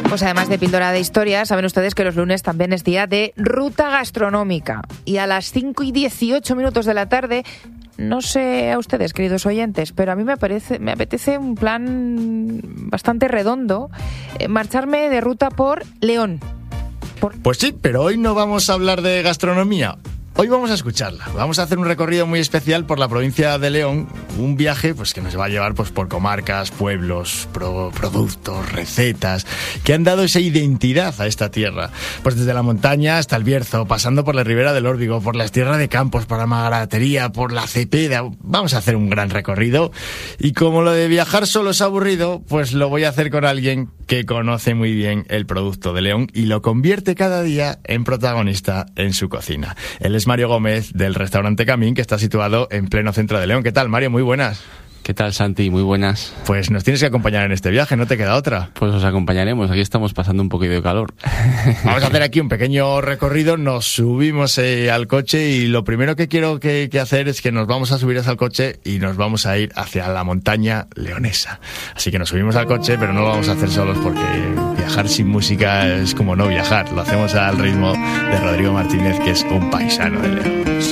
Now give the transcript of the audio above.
Pues además de píldora de historia, saben ustedes que los lunes también es día de ruta gastronómica. Y a las 5:18 de la tarde, no sé a ustedes, queridos oyentes, pero a mí me apetece un plan bastante redondo, marcharme de ruta por León. Pues sí, pero hoy no vamos a hablar de gastronomía. Hoy vamos a escucharla. Vamos a hacer un recorrido muy especial por la provincia de León, un viaje pues que nos va a llevar pues por comarcas, pueblos, productos, recetas que han dado esa identidad a esta tierra. Pues desde la montaña hasta el Bierzo, pasando por la Ribera del Órbigo, por las tierras de Campos, por la Magaratería, por la Cepeda. Vamos a hacer un gran recorrido y como lo de viajar solo es aburrido, pues lo voy a hacer con alguien que conoce muy bien el producto de León y lo convierte cada día en protagonista en su cocina. Él es Mario Gómez, del restaurante Camín, que está situado en pleno centro de León. ¿Qué tal, Mario? Muy buenas. ¿Qué tal, Santi? Muy buenas. Pues nos tienes que acompañar en este viaje, no te queda otra. Pues os acompañaremos, aquí estamos pasando un poquito de calor. Vamos a hacer aquí un pequeño recorrido, nos subimos al coche y lo primero que quiero que hacer es que nos vamos a subir al coche y nos vamos a ir hacia la montaña leonesa. Así que nos subimos al coche, pero no lo vamos a hacer solos porque viajar sin música es como no viajar. Lo hacemos al ritmo de Rodrigo Martínez, que es un paisano de León.